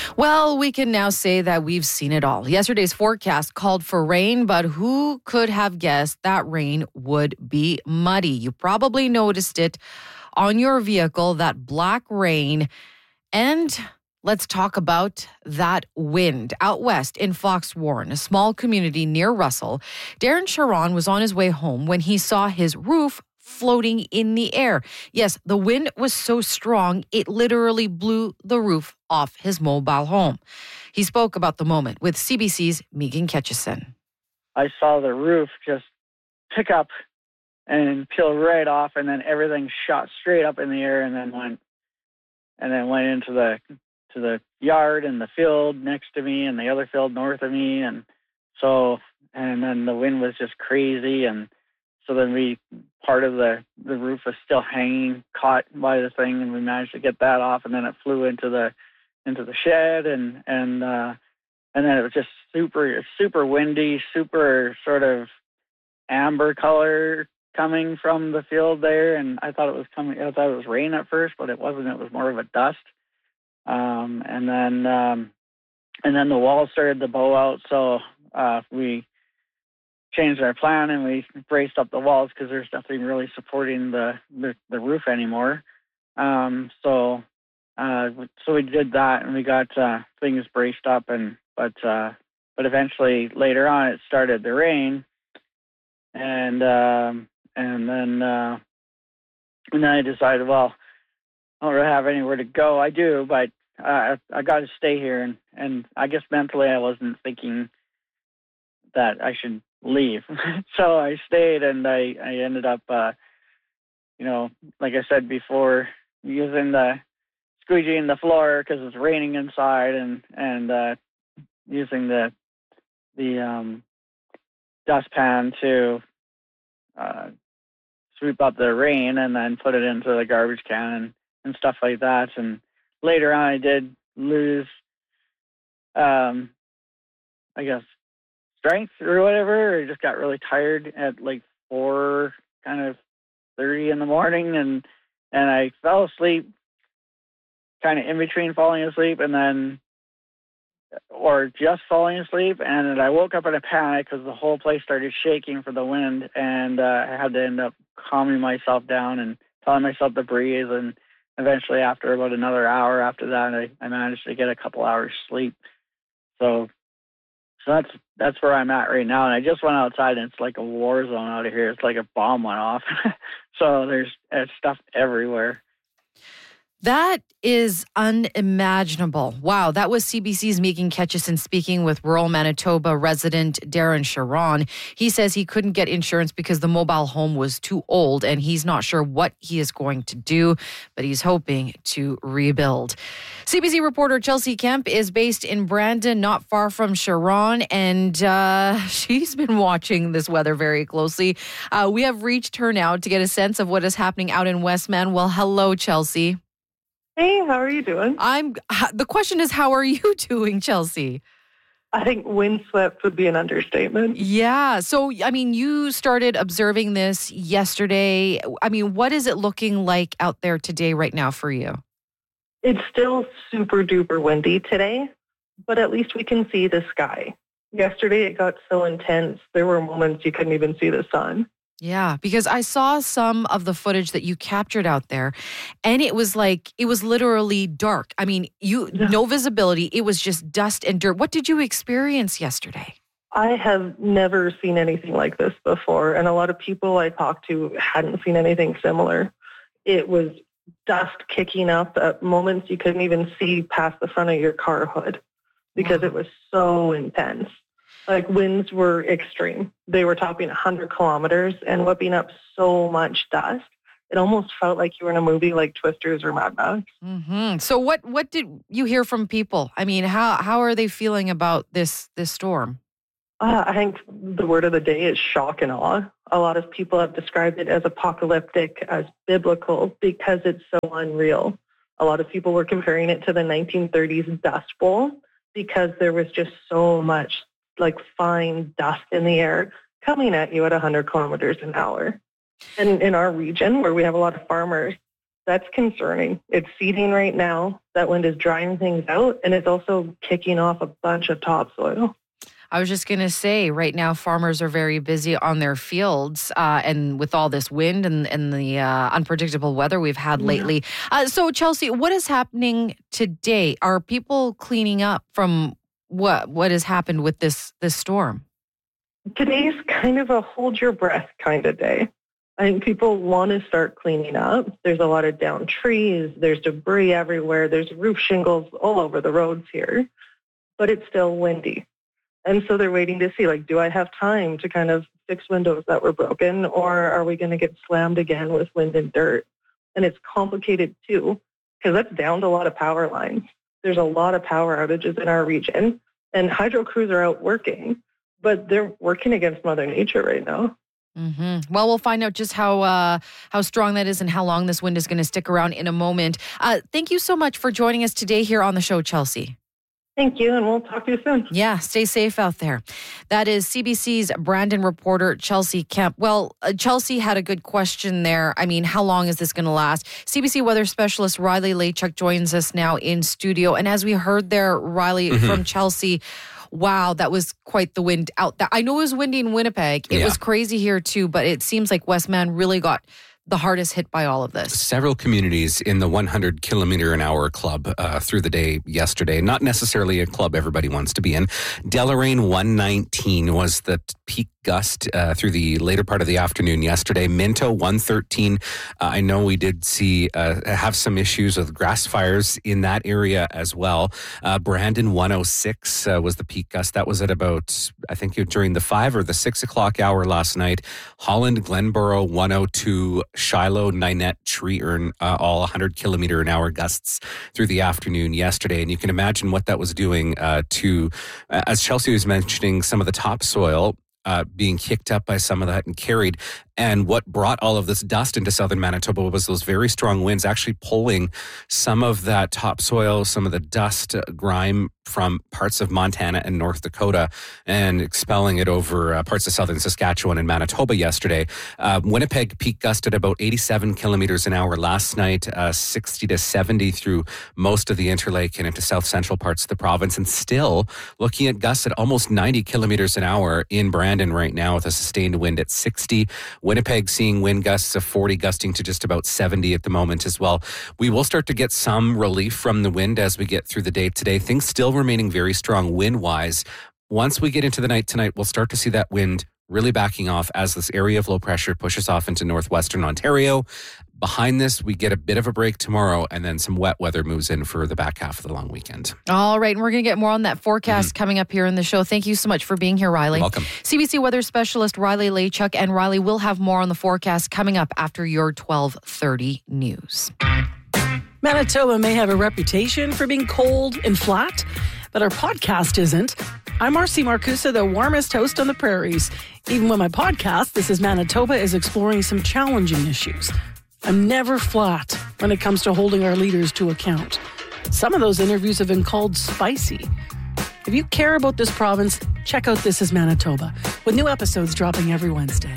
Well, we can now say that we've seen it all. Yesterday's forecast called for rain, but who could have guessed that rain would be muddy? You probably noticed it on your vehicle, that black rain. And let's talk about that wind. Out west in Fox Warren, a small community near Russell, Darren Sharon was on his way home when he saw his roof floating in the air. Yes, the wind was so strong, it literally blew the roof off his mobile home. He spoke about the moment with CBC's Megan Ketchison. I saw the roof just pick up and peel right off, and then everything shot straight up in the air and then went into the yard and the field next to me and the other field north of me, and then the wind was just crazy, and so then part of the roof was still hanging, caught by the thing, and we managed to get that off, and then it flew into the shed, and then it was just super windy, super sort of amber color coming from the field there, and I thought it was rain at first, but it wasn't. It was more of a dust. And then the walls started to bow out, so we changed our plan and we braced up the walls because there's nothing really supporting the roof anymore. So we did that, and we got things braced up, but eventually later on it started to rain, and then I decided, well, I don't really have anywhere to go. I do, but I got to stay here, and I guess mentally I wasn't thinking that I should leave. So I stayed, and I ended up, like I said before, using the squeegeeing the floor because it's raining inside, and using the dustpan to sweep up the rain and then put it into the garbage can and stuff like that. And later on I did lose, I guess, strength or whatever. I just got really tired at like 4:30 in the morning, and I fell asleep kind of in between falling asleep or just falling asleep, and I woke up in a panic because the whole place started shaking for the wind, and I had to end up calming myself down and telling myself to breathe, and eventually after about another hour after that, I managed to get a couple hours sleep. So that's where I'm at right now, and I just went outside, and it's like a war zone out of here. It's like a bomb went off. So there's stuff everywhere. That is unimaginable. Wow, that was CBC's Megan Ketchison speaking with rural Manitoba resident Darren Sharon. He says he couldn't get insurance because the mobile home was too old, and he's not sure what he is going to do, but he's hoping to rebuild. CBC reporter Chelsea Kemp is based in Brandon, not far from Sharon, and she's been watching this weather very closely. We have reached her now to get a sense of what is happening out in Westman. Well, hello, Chelsea. Hey, how are you doing? The question is, how are you doing, Chelsea? I think windswept would be an understatement. Yeah. So, I mean, you started observing this yesterday. I mean, what is it looking like out there today right now for you? It's still super duper windy today, but at least we can see the sky. Yesterday, it got so intense, there were moments you couldn't even see the sun. Yeah, because I saw some of the footage that you captured out there, and it was literally dark. I mean, no visibility. It was just dust and dirt. What did you experience yesterday? I have never seen anything like this before, and a lot of people I talked to hadn't seen anything similar. It was dust kicking up at moments you couldn't even see past the front of your car hood because It was so intense. Like, winds were extreme. They were topping 100 kilometers and whipping up so much dust. It almost felt like you were in a movie like Twisters or Mad Max. Mm-hmm. So what did you hear from people? I mean, how are they feeling about this storm? I think the word of the day is shock and awe. A lot of people have described it as apocalyptic, as biblical, because it's so unreal. A lot of people were comparing it to the 1930s Dust Bowl because there was just so much like fine dust in the air coming at you at 100 kilometers an hour. And in our region where we have a lot of farmers, That's concerning. It's seeding right now. That wind is drying things out, and it's also kicking off a bunch of topsoil. I was just going to say, right now, farmers are very busy on their fields, and with all this wind and the unpredictable weather we've had lately. So, Chelsea, what is happening today? Are people cleaning up from what has happened with this storm? Today's kind of a hold your breath kind of day. I think people want to start cleaning up. There's a lot of downed trees. There's debris everywhere. There's roof shingles all over the roads here, but it's still windy. And so they're waiting to see, like, do I have time to kind of fix windows that were broken, or are we going to get slammed again with wind and dirt? And it's complicated, too, because that's downed a lot of power lines. There's a lot of power outages in our region, and hydro crews are out working, but they're working against Mother Nature right now. Mm-hmm. Well, we'll find out just how strong that is and how long this wind is going to stick around in a moment. Thank you so much for joining us today here on the show, Chelsea. Thank you, and we'll talk to you soon. Yeah, stay safe out there. That is CBC's Brandon reporter, Chelsea Kemp. Well, Chelsea had a good question there. I mean, how long is this going to last? CBC weather specialist Riley Laychuk joins us now in studio. And as we heard there, Riley, from Chelsea, wow, that was quite the wind out there. I know it was windy in Winnipeg. It was crazy here too, but it seems like Westman really got the hardest hit by all of this. Several communities in the 100 kilometer an hour club through the day yesterday. Not necessarily a club everybody wants to be in. Deloraine 119 was the peak gust through the later part of the afternoon yesterday. Minto 113. I know we did see have some issues with grass fires in that area as well. Brandon 106 was the peak gust. That was at about, I think, during the 5 or the 6 o'clock hour last night. Holland, Glenboro 102. Shiloh, Ninette, Treeurn, all 100 kilometer an hour gusts through the afternoon yesterday. And you can imagine what that was doing to, as Chelsea was mentioning, some of the topsoil being kicked up by some of that and carried. And what brought all of this dust into southern Manitoba was those very strong winds actually pulling some of that topsoil, some of the dust, grime from parts of Montana and North Dakota and expelling it over parts of southern Saskatchewan and Manitoba yesterday. Winnipeg peak gusted about 87 kilometers an hour last night, 60 to 70 through most of the Interlake and into south central parts of the province. And still looking at gusts at almost 90 kilometers an hour in Brandon right now with a sustained wind at 60. Winnipeg seeing wind gusts of 40, gusting to just about 70 at the moment as well. We will start to get some relief from the wind as we get through the day today. Things still remaining very strong wind-wise. Once we get into the night tonight, we'll start to see that wind really backing off as this area of low pressure pushes off into northwestern Ontario. Behind this, we get a bit of a break tomorrow, and then some wet weather moves in for the back half of the long weekend. All right, and we're going to get more on that forecast coming up here in the show. Thank you so much for being here, Riley. You're welcome. CBC weather specialist Riley Laychuk, and Riley will have more on the forecast coming up after your 12:30 news. Manitoba may have a reputation for being cold and flat, but our podcast isn't. I'm Marcy Marcusa, the warmest host on the prairies. Even when my podcast, This is Manitoba, is exploring some challenging issues. I'm never flat when it comes to holding our leaders to account. Some of those interviews have been called spicy. If you care about this province, check out This is Manitoba, with new episodes dropping every Wednesday.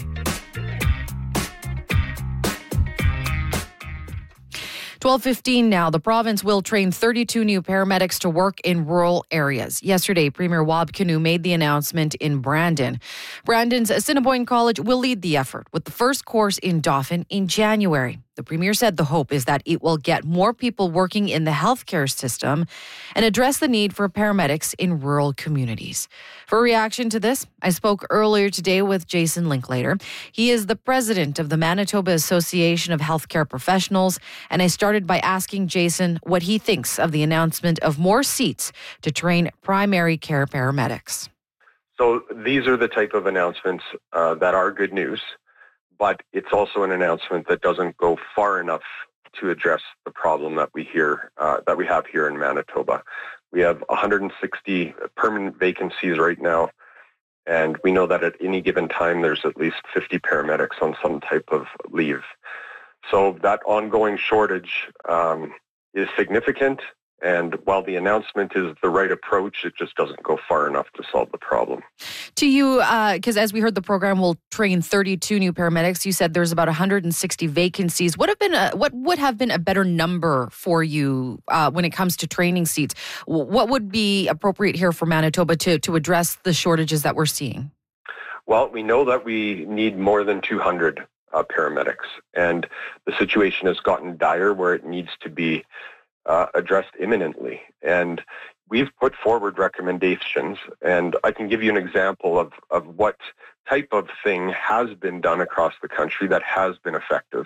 12:15 now. The province will train 32 new paramedics to work in rural areas. Yesterday, Premier Wab Kinew made the announcement in Brandon. Brandon's Assiniboine College will lead the effort with the first course in Dauphin in January. The Premier said the hope is that it will get more people working in the healthcare system and address the need for paramedics in rural communities. For a reaction to this, I spoke earlier today with Jason Linklater. He is the president of the Manitoba Association of Healthcare Professionals, and I started by asking Jason what he thinks of the announcement of more seats to train primary care paramedics. So these are the type of announcements that are good news. But it's also an announcement that doesn't go far enough to address the problem that we have here in Manitoba. We have 160 permanent vacancies right now, and we know that at any given time there's at least 50 paramedics on some type of leave. So that ongoing shortage is significant, And while the announcement is the right approach, it just doesn't go far enough to solve the problem. To you, because as we heard, the program will train 32 new paramedics. You said there's about 160 vacancies. What would have been a better number for you when it comes to training seats? What would be appropriate here for Manitoba to address the shortages that we're seeing? Well, we know that we need more than 200 paramedics, and the situation has gotten dire where it needs to be addressed imminently. And we've put forward recommendations, and I can give you an example of what type of thing has been done across the country that has been effective.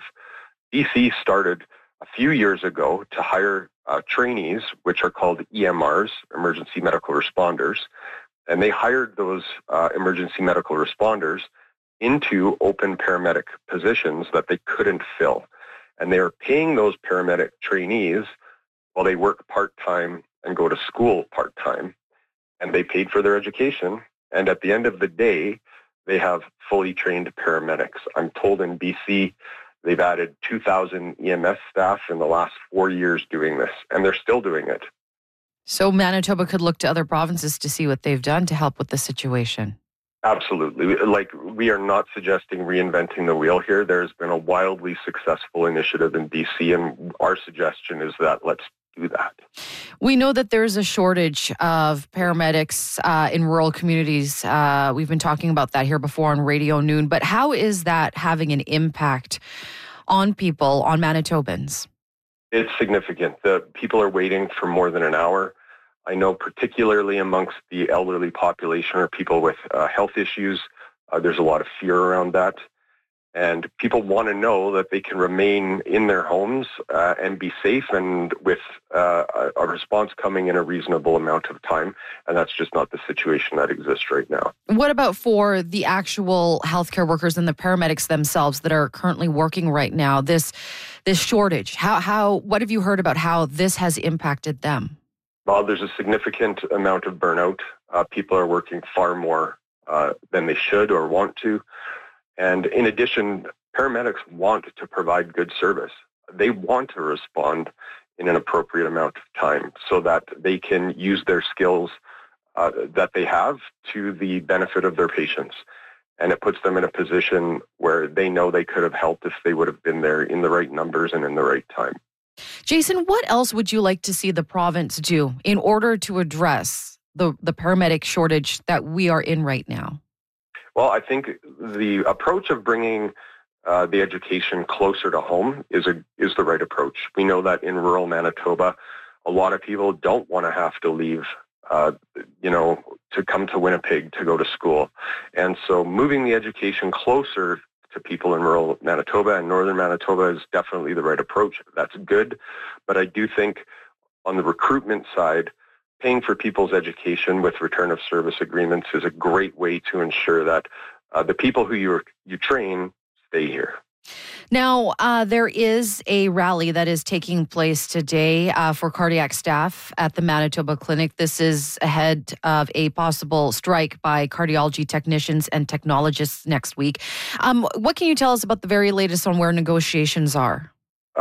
BC started a few years ago to hire trainees, which are called EMRs, Emergency Medical Responders, and they hired those emergency medical responders into open paramedic positions that they couldn't fill. And they are paying those paramedic trainees while they work part-time and go to school part-time, and they paid for their education. And at the end of the day, they have fully trained paramedics. I'm told in BC, they've added 2,000 EMS staff in the last 4 years doing this, and they're still doing it. So Manitoba could look to other provinces to see what they've done to help with the situation. Absolutely. Like, we are not suggesting reinventing the wheel here. There's been a wildly successful initiative in BC, and our suggestion is that let's do that. We know that there's a shortage of paramedics in rural communities. We've been talking about that here before on Radio Noon, but how is that having an impact on people, on Manitobans? It's significant. The people are waiting for more than an hour. I know particularly amongst the elderly population or people with health issues, there's a lot of fear around that. And people want to know that they can remain in their homes and be safe, and with a response coming in a reasonable amount of time. And that's just not the situation that exists right now. What about for the actual healthcare workers and the paramedics themselves that are currently working right now? This shortage, what have you heard about how this has impacted them? Well, there's a significant amount of burnout. People are working far more than they should or want to. And in addition, paramedics want to provide good service. They want to respond in an appropriate amount of time so that they can use their skills that they have to the benefit of their patients. And it puts them in a position where they know they could have helped if they would have been there in the right numbers and in the right time. Jason, what else would you like to see the province do in order to address the paramedic shortage that we are in right now? Well, I think the approach of bringing the education closer to home is the right approach. We know that in rural Manitoba, a lot of people don't want to have to leave, to come to Winnipeg to go to school. And so moving the education closer to people in rural Manitoba and northern Manitoba is definitely the right approach. That's good. But I do think on the recruitment side, paying for people's education with return of service agreements is a great way to ensure that the people who you train stay here. Now, there is a rally that is taking place today for cardiac staff at the Manitoba Clinic. This is ahead of a possible strike by cardiology technicians and technologists next week. What can you tell us about the very latest on where negotiations are?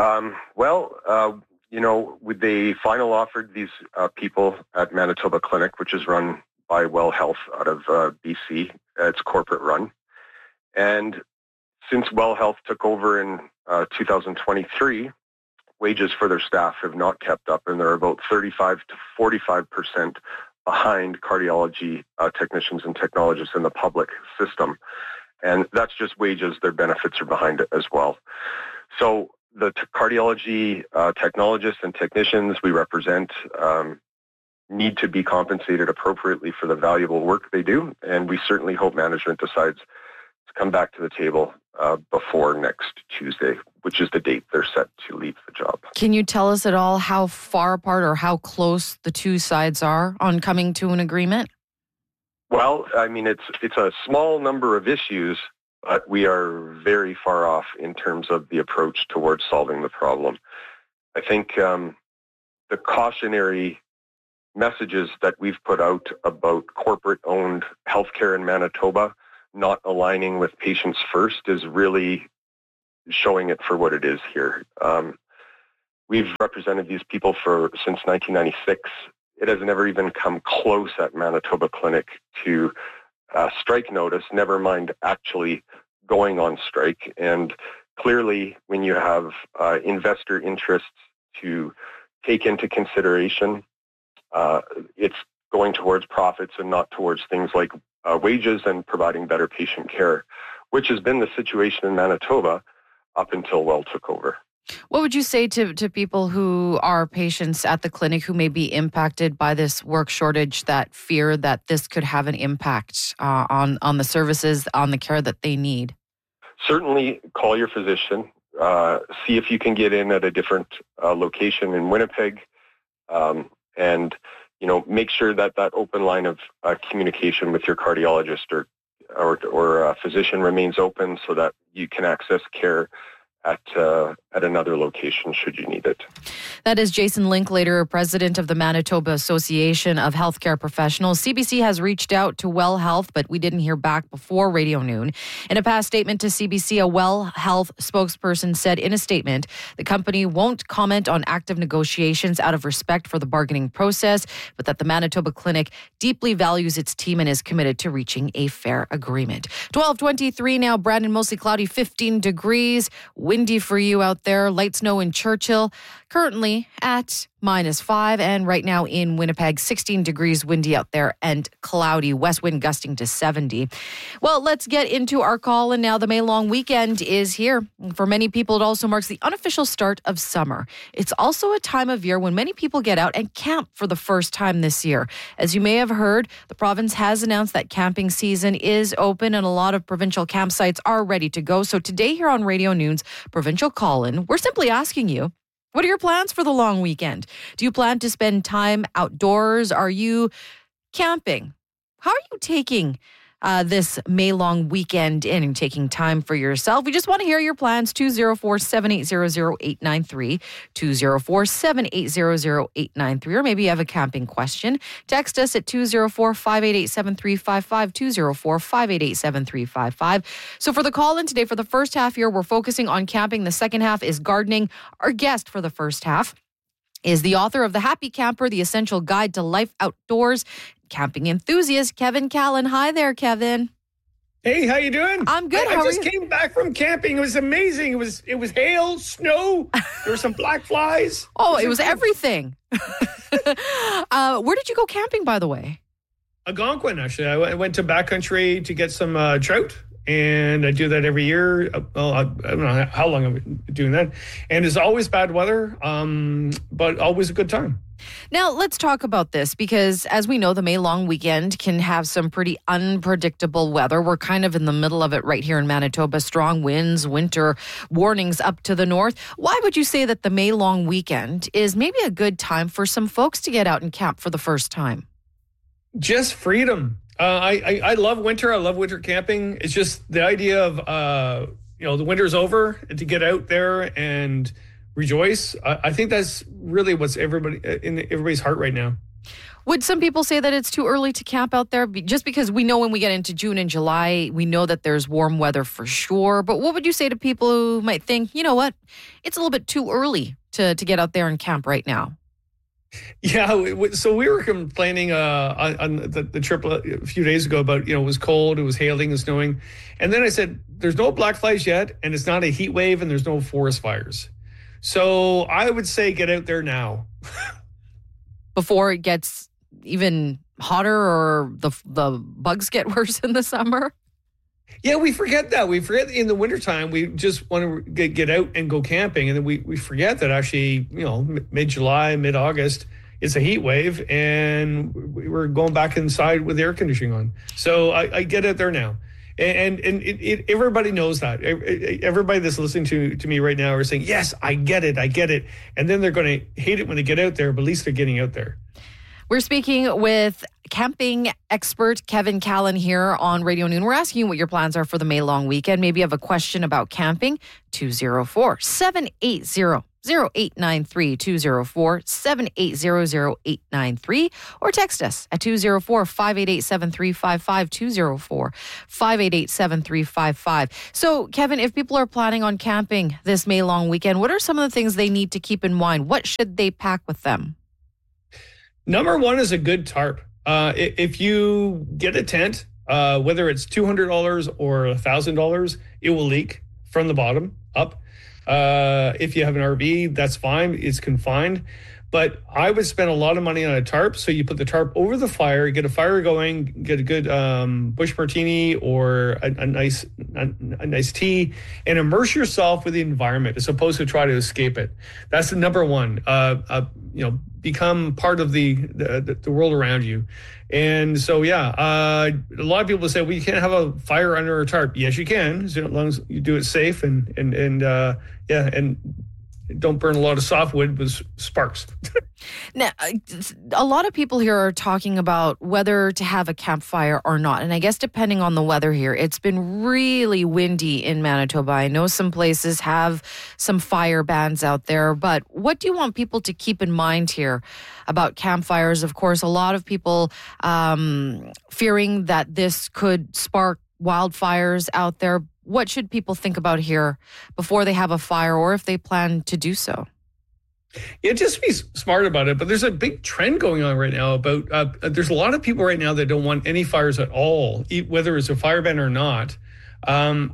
They final offered these people at Manitoba Clinic, which is run by Well Health out of BC. It's corporate run. And since Well Health took over in 2023, wages for their staff have not kept up, and they're about 35 to 45% behind cardiology technicians and technologists in the public system. And that's just wages. Their benefits are behind it as well. So the cardiology technologists and technicians we represent need to be compensated appropriately for the valuable work they do, and we certainly hope management decides to come back to the table before next Tuesday, which is the date they're set to leave the job. Can you tell us at all how far apart or how close the two sides are on coming to an agreement? Well, I mean, it's a small number of issues, but we are very far off in terms of the approach towards solving the problem. I think the cautionary messages that we've put out about corporate-owned healthcare in Manitoba not aligning with patients first is really showing it for what it is here. We've represented these people since 1996. It has never even come close at Manitoba Clinic to strike notice, never mind actually going on strike. And clearly, when you have investor interests to take into consideration, it's going towards profits and not towards things like wages and providing better patient care, which has been the situation in Manitoba up until WELL took over. What would you say to people who are patients at the clinic who may be impacted by this work shortage, that fear that this could have an impact on the services, on the care that they need? Certainly call your physician. See if you can get in at a different location in Winnipeg, and make sure that open line of communication with your cardiologist or physician remains open so that you can access care at another location should you need it. That is Jason Linklater, president of the Manitoba Association of Healthcare Professionals. CBC has reached out to WELL Health, but we didn't hear back before Radio Noon. In a past statement to CBC, a WELL Health spokesperson said in a statement, the company won't comment on active negotiations out of respect for the bargaining process, but that the Manitoba Clinic deeply values its team and is committed to reaching a fair agreement. 12:23 now, Brandon, mostly cloudy, 15 degrees. Windy for you out there. Light snow in Churchill, currently at -5. And right now in Winnipeg, 16 degrees, windy out there and cloudy. West wind gusting to 70. Well, let's get into our call. And now the May long weekend is here. For many people, it also marks the unofficial start of summer. It's also a time of year when many people get out and camp for the first time this year. As you may have heard, the province has announced that camping season is open and a lot of provincial campsites are ready to go. So today here on Radio Noon's Provincial Call-In, we're simply asking you, what are your plans for the long weekend? Do you plan to spend time outdoors? Are you camping? How are you taking this May long weekend in and taking time for yourself? We just want to hear your plans. 204-780-0893, 204-780-0893, or maybe you have a camping question. Text us at 204-588-7355, 204-588-7355. So for the call-in today, for the first half here, we're focusing on camping. The second half is gardening. Our guest for the first half is the author of The Happy Camper, The Essential Guide to Life Outdoors, camping enthusiast, Kevin Callan. Hi there, Kevin. Hey, how you doing? I'm good. I just came back from camping. It was amazing. It was hail, snow. There were some black flies. It was everything. Where did you go camping, by the way? Algonquin, actually. I went to backcountry to get some trout. And I do that every year. Well, I don't know how long I've been doing that. And it's always bad weather, but always a good time. Now, let's talk about this because, as we know, the May long weekend can have some pretty unpredictable weather. We're kind of in the middle of it right here in Manitoba. Strong winds, winter warnings up to the north. Why would you say that the May long weekend is maybe a good time for some folks to get out and camp for the first time? Just freedom. I love winter. I love winter camping. It's just the idea of, the winter's over and to get out there and rejoice. I think that's really what's in everybody's heart right now. Would some people say that it's too early to camp out there? Just because we know when we get into June and July, we know that there's warm weather for sure. But what would you say to people who might think, you know what, it's a little bit too early to get out there and camp right now? Yeah, so we were complaining on the trip a few days ago about, it was cold, it was hailing and snowing. And then I said, there's no black flies yet, and it's not a heat wave, and there's no forest fires. So I would say get out there now. Before it gets even hotter or the bugs get worse in the summer? Yeah, we forget that. We forget in the wintertime, we just want to get out and go camping. And then we forget that actually, mid-July, mid-August, it's a heat wave and we're going back inside with air conditioning on. So I get out there now. And everybody knows that. Everybody that's listening to me right now are saying, yes, I get it. And then they're going to hate it when they get out there, but at least they're getting out there. We're speaking with camping expert Kevin Callan here on Radio Noon. We're asking you what your plans are for the May long weekend. Maybe you have a question about camping. 204-780-0893. 0893-204-7800-893 or text us at 204-588-7355, 204-588-7355. So, Kevin, if people are planning on camping this May long weekend, what are some of the things they need to keep in mind? What should they pack with them? Number one is a good tarp. If you get a tent, whether it's $200 or $1,000, it will leak from the bottom up. If you have an RV, that's fine. It's confined. But I would spend a lot of money on a tarp. So you put the tarp over the fire, get a fire going, get a good bush martini or a nice tea, and immerse yourself with the environment as opposed to try to escape it. That's the number one. Become part of the world around you. And so, a lot of people say, well, you can't have a fire under a tarp. Yes, you can, as long as you do it safe and don't burn a lot of softwood with sparks. Now, a lot of people here are talking about whether to have a campfire or not. And I guess depending on the weather here, it's been really windy in Manitoba. I know some places have some fire bans out there, but what do you want people to keep in mind here about campfires? Of course, a lot of people fearing that this could spark wildfires out there. What should people think about here before they have a fire or if they plan to do so? Yeah, just be smart about it. But there's a big trend going on right now about there's a lot of people right now that don't want any fires at all, whether it's a fire ban or not. I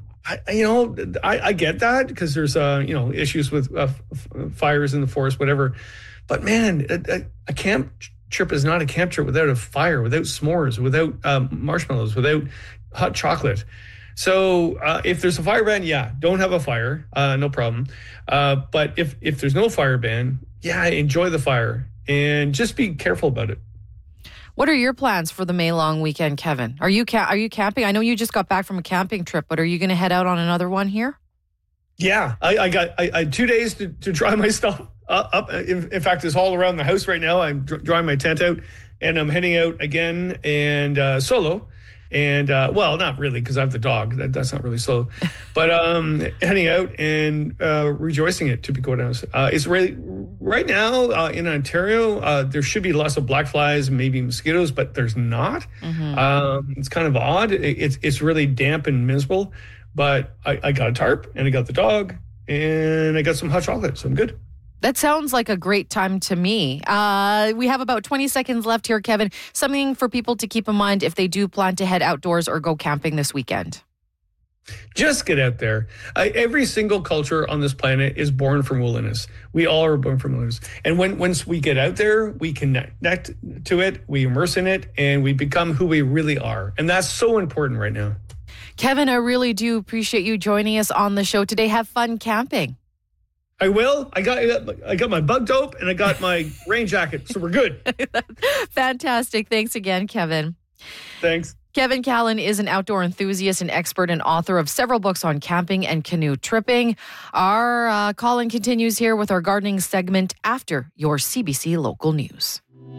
get that because there's issues with fires in the forest, whatever. But man, a camp trip is not a camp trip without a fire, without s'mores, without marshmallows, without hot chocolate. So if there's a fire ban, don't have a fire, no problem. But if there's no fire ban, enjoy the fire and just be careful about it. What are your plans for the May long weekend, Kevin? Are you camping? I know you just got back from a camping trip, but are you going to head out on another one here? Yeah, I got 2 days to dry my stuff up. In fact, it's all around the house right now. I'm drying my tent out, and I'm heading out again and solo. And, not really, because I have the dog. That's not really solo. But heading out and rejoicing it to be quite honest. It's really, right now in Ontario, there should be lots of black flies, maybe mosquitoes, but there's not. Mm-hmm. It's kind of odd. It's really damp and miserable. But I got a tarp, and I got the dog, and I got some hot chocolate, so I'm good. That sounds like a great time to me. We have about 20 seconds left here, Kevin. Something for people to keep in mind if they do plan to head outdoors or go camping this weekend. Just get out there. Every single culture on this planet is born from wilderness. We all are born from wilderness. And once we get out there, we connect to it, we immerse in it, and we become who we really are. And that's so important right now. Kevin, I really do appreciate you joining us on the show today. Have fun camping. I will. I got my bug dope and I got my rain jacket, so we're good. Fantastic. Thanks again, Kevin. Thanks. Kevin Callan is an outdoor enthusiast and expert and author of several books on camping and canoe tripping. Our call-in continues here with our gardening segment after your CBC local news.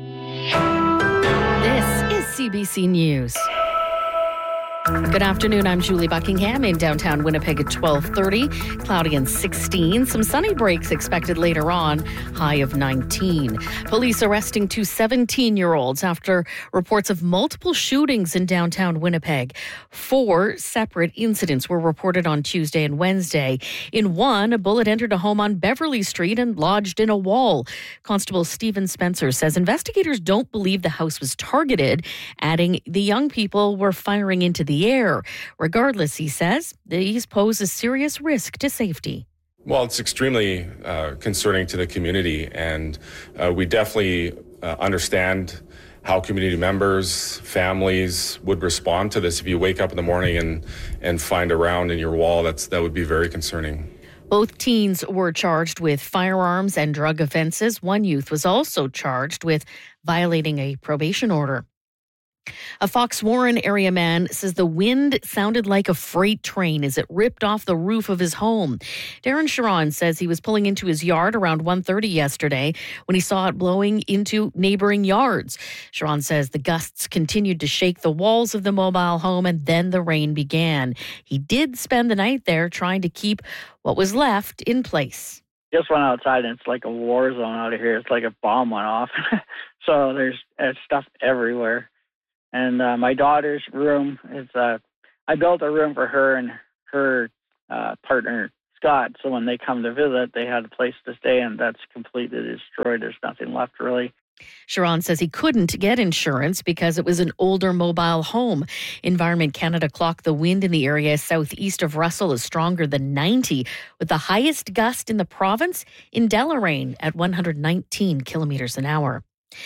This is CBC News. Good afternoon. I'm Julie Buckingham in downtown Winnipeg at 12:30. Cloudy and 16. Some sunny breaks expected later on. High of 19. Police arresting two 17-year-olds after reports of multiple shootings in downtown Winnipeg. 4 separate incidents were reported on Tuesday and Wednesday. In one, a bullet entered a home on Beverly Street and lodged in a wall. Constable Stephen Spencer says investigators don't believe the house was targeted, adding the young people were firing into the air. Regardless, he says, these pose a serious risk to safety. Well, it's extremely concerning to the community, and we definitely understand how community members, families would respond to this. If you wake up in the morning and find a round in your wall, that would be very concerning. Both teens were charged with firearms and drug offenses. One youth was also charged with violating a probation order. A Fox Warren area man says the wind sounded like a freight train as it ripped off the roof of his home. Darren Sharon says he was pulling into his yard around 1:30 yesterday when he saw it blowing into neighboring yards. Sharon says the gusts continued to shake the walls of the mobile home and then the rain began. He did spend the night there trying to keep what was left in place. just went outside and it's like a war zone out of here. It's like a bomb went off. So there's stuff everywhere. And my daughter's room is, I built a room for her and her partner, Scott. So when they come to visit, they had a place to stay, and that's completely destroyed. There's nothing left, really. Sharon says he couldn't get insurance because it was an older mobile home. Environment Canada clocked the wind in the area southeast of Russell is stronger than 90, with the highest gust in the province in Deloraine at 119 kilometers an hour.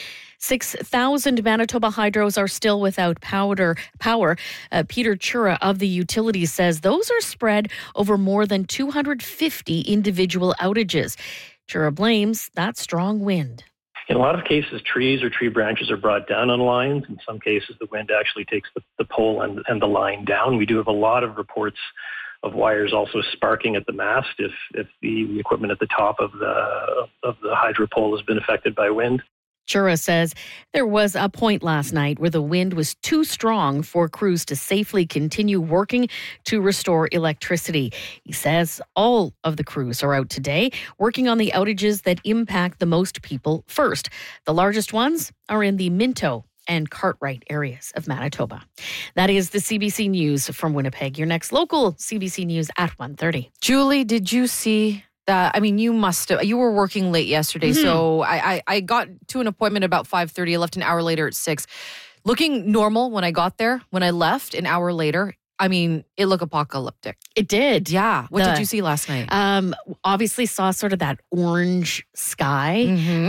6,000 Manitoba hydros are still without power. Peter Chura of the utilities says those are spread over more than 250 individual outages. Chura blames that strong wind. In a lot of cases, trees or tree branches are brought down on lines. In some cases, the wind actually takes the pole and the line down. We do have a lot of reports of wires also sparking at the mast if the equipment at the top of the hydro pole has been affected by wind. Chura says there was a point last night where the wind was too strong for crews to safely continue working to restore electricity. He says all of the crews are out today working on the outages that impact the most people first. The largest ones are in the Minto and Cartwright areas of Manitoba. That is the CBC News from Winnipeg. Your next local CBC News at 1:30. Julie, did you see that? I mean, you were working late yesterday, so I got to an appointment about 5:30. I left an hour later at 6. Looking normal when I got there. When I left an hour later, I mean, it looked apocalyptic. It did. Yeah. What did you see last night? Obviously saw sort of that orange sky.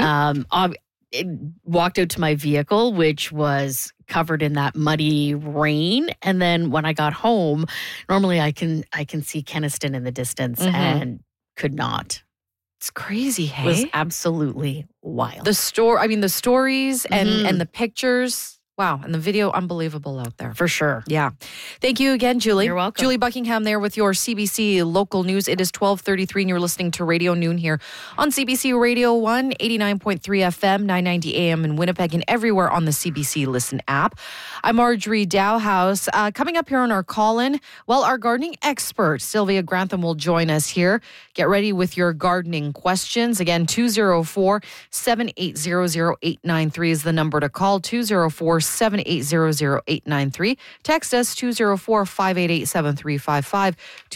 It walked out to my vehicle, which was covered in that muddy rain. And then when I got home, normally I can see Kenaston in the distance and could not. It's crazy, hey? It was absolutely wild. The stories and the pictures. Wow. And the video, unbelievable out there. For sure. Yeah. Thank you again, Julie. You're welcome. Julie Buckingham there with your CBC local news. It is 12:33 and you're listening to Radio Noon here on CBC Radio 1, 89.3 FM, 990 AM in Winnipeg and everywhere on the CBC Listen app. I'm Marjorie Dowhouse. Coming up here on our call-in, well, our gardening expert, Sylvia Grantham, will join us here. Get ready with your gardening questions. Again, 204-780-0893 is the number to call. 204-780-0893. Text us 204-588-7355,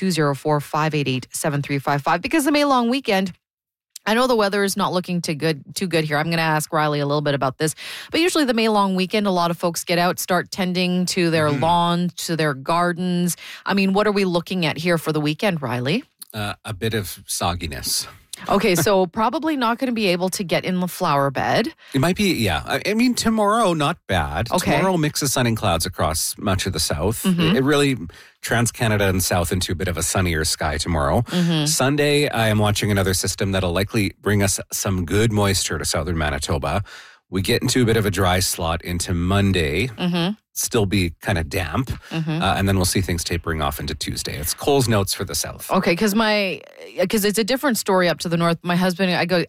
204-588-7355. Because the May long weekend, I know the weather is not looking too good here. I'm going to ask Riley a little bit about this. But usually the May long weekend, a lot of folks get out, start tending to their lawn, to their gardens. I mean, what are we looking at here for the weekend, Riley? A bit of sogginess. Okay, so probably not going to be able to get in the flower bed. It might be, yeah. I mean, tomorrow, not bad. Okay. Tomorrow, mix of sun and clouds across much of the south. It really, Trans-Canada and south into a bit of a sunnier sky tomorrow. Sunday, I am watching another system that'll likely bring us some good moisture to southern Manitoba. We get into a bit of a dry slot into Monday. Still be kind of damp. And then we'll see things tapering off into Tuesday. It's Cole's notes for the south. Okay, because it's a different story up to the north. My husband,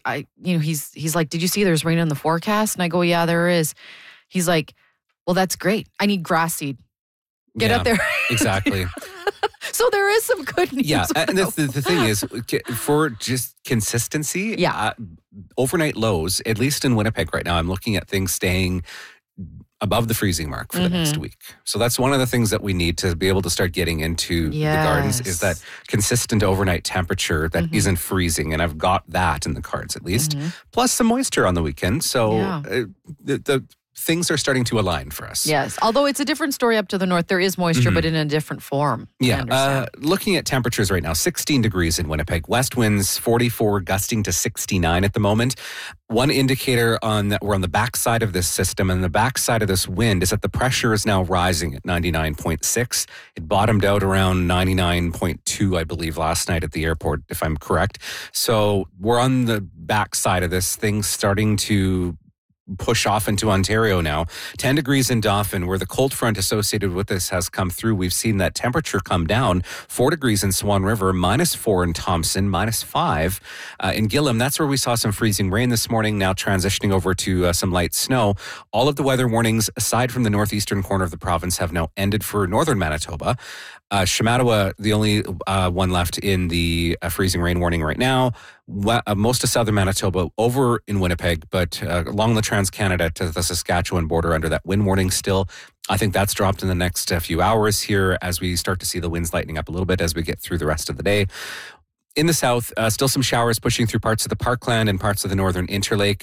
he's like, did you see there's rain in the forecast? And I go, yeah, there is. He's like, well, that's great. I need grass seed. Get up there. Exactly. So there is some good news. Yeah, and the thing is, for just consistency, overnight lows, at least in Winnipeg right now, I'm looking at things staying above the freezing mark for the next week. So that's one of the things that we need to be able to start getting into the gardens is that consistent overnight temperature that isn't freezing. And I've got that in the cards at least, plus some moisture on the weekend. So the things are starting to align for us. Yes. Although it's a different story up to the north. There is moisture, but in a different form. Yeah. Looking at temperatures right now, 16 degrees in Winnipeg. West winds 44, gusting to 69 at the moment. One indicator we're on the backside of this system, and the backside of this wind is that the pressure is now rising at 99.6. It bottomed out around 99.2, I believe, last night at the airport, if I'm correct. So we're on the backside of this thing starting to push off into Ontario now. 10 degrees in Dauphin, where the cold front associated with this has come through. We've seen that temperature come down. 4 degrees in Swan River, -4 in Thompson, -5 in Gillam. That's where we saw some freezing rain this morning, now transitioning over to some light snow. All of the weather warnings, aside from the northeastern corner of the province, have now ended for northern Manitoba. Shamattawa, the only one left in the freezing rain warning right now. most of southern Manitoba, over in Winnipeg, but along the Trans-Canada to the Saskatchewan border under that wind warning still. I think that's dropped in the next few hours here as we start to see the winds lightening up a little bit as we get through the rest of the day. In the south, still some showers pushing through parts of the Parkland and parts of the northern Interlake.